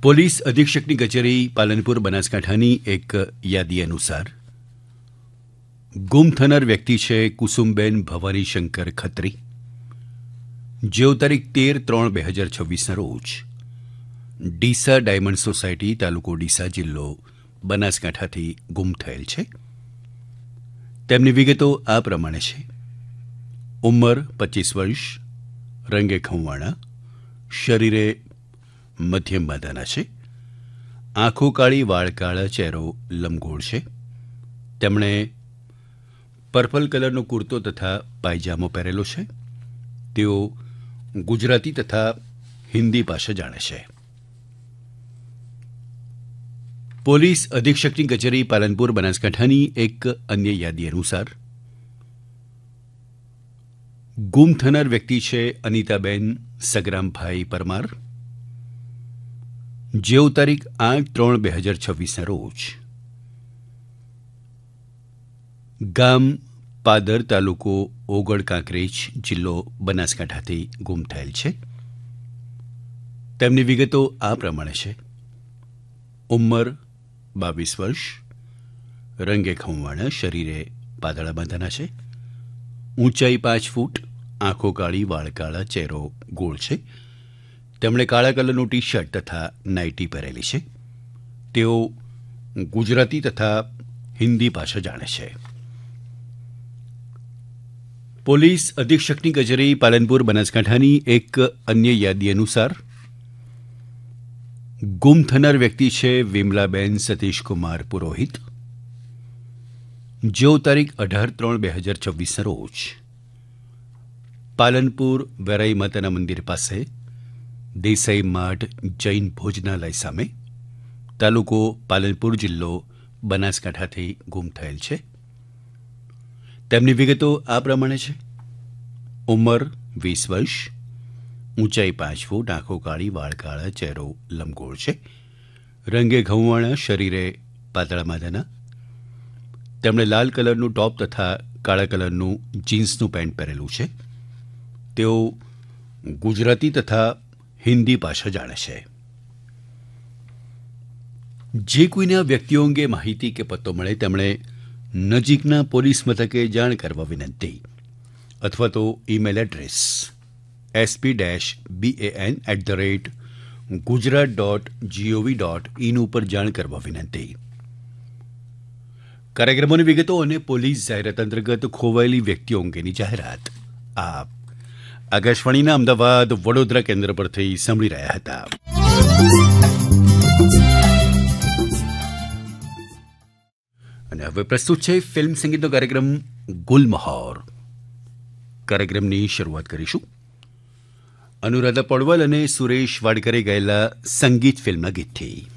Police અધિક્ષકની કચેરી પાલનપુર બનાસકાંઠાની એક યાદી અનુસાર ગુમ થનાર વ્યક્તિ છે કુસુમબેન ભવાની શંકર ખત્રી, જેઓ તારીખ 13/3/2026ના રોજ ડીસા ડાયમંડ સોસાયટી, તાલુકો ડીસા, જિલ્લો બનાસકાંઠાથી ગુમ થયેલ છે. તેમની વિગતો આ પ્રમાણે છે. ઉંમર 25 વર્ષ, રંગે ખંવાણા, શરીરે મધ્યમ માદાના છે, આંખો કાળી, વાળ કાળા, ચહેરો લંબગોળ છે. તેમણે પર્પલ કલરનો કુર્તો તથા પાયજામો પહેરેલો છે. તેઓ ગુજરાતી તથા હિન્દી ભાષા જાણે છે. પોલીસ અધિક્ષકની કચેરી પાલનપુર બનાસકાંઠાની એક અન્ય યાદી અનુસાર ગુમ થનાર વ્યક્તિ છે અનિતાબેન સગરામભાઈ પરમાર, જેઓ તારીખ 8/3/2026ના રોજ ગામ પાદર, તાલુકો ઓગળ કાંકરેજ, જિલ્લો બનાસકાંઠાથી ગુમ થયેલ છે. તેમની વિગતો આ પ્રમાણે છે. ઉંમર 22 વર્ષ, રંગે ખંવાણા, શરીરે પાતળા બાંધાના છે, ઊંચાઈ 5 ફૂટ, આંખો કાળી, વાળ કાળા, ચહેરો ગોળ છે. તેમણે કાળા કલરનું ટી શર્ટ તથા નાઇટી પહેરેલી છે. તેઓ ગુજરાતી તથા હિન્દી ભાષા જાણે છે. પોલીસ અધિક્ષકની કચેરી પાલનપુર બનાસકાંઠાની એક અન્ય યાદી અનુસાર ગુમ થનાર વ્યક્તિ છે વિમલાબેન સતીશકુમાર પુરોહિત, જેઓ તારીખ 18/3/2026ના રોજ પાલનપુર વેરાઈ માતાના મંદિર પાસે દેસાઈ માર્ટ જૈન ભોજનાલય સામે, તાલુકો પાલનપુર, જિલ્લો બનાસકાંઠાથી ગુમ થયેલ છે. તેમની વિગતો આ પ્રમાણે છે. ઉંમર 20 વર્ષ, ઊંચાઈ 5 ફૂટ, આંખો કાળી, વાળ કાળા, ચહેરો લંબગોળ છે, રંગે ઘઉંવાળા, શરીરે પાતળા માદાના. તેમણે લાલ કલરનું ટોપ તથા કાળા કલરનું જીન્સનું પેન્ટ પહેરેલું છે. તેઓ ગુજરાતી તથા હિન્દી ભાષા જાણે છે. જે કોઈને આ વ્યક્તિઓ અંગે માહિતી કે પત્તો મળે તેમણે નજીકના પોલીસ મથકે જાણ કરવા વિનંતી, અથવા તો ઈમેલ એડ્રેસ sp-ban@gujarat.gov.in ઉપર જાણ કરવા વિનંતી. કાર્યક્રમોની વિગતો અને પોલીસ જાહેરાત અંતર્ગત ખોવાયેલી વ્યક્તિઓ અંગેની જાહેરાત આપ આકાશવાણીના અમદાવાદ વડોદરા કેન્દ્ર પરથી સાંભળી રહ્યા હતા. અને હવે પ્રસ્તુત છે ફિલ્મ સંગીતનો કાર્યક્રમ ગુલમહોર. કાર્યક્રમની શરૂઆત કરીશું અનુરાધા પૌડવાલ અને સુરેશ વાડકરે ગાયેલા સંગીત ફિલ્મના ગીતથી.